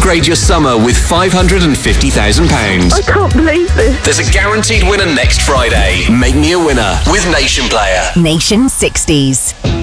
Upgrade your summer with £550,000. I can't believe this. There's a guaranteed winner next Friday. Make me a winner with Nation Player. Nation 60s.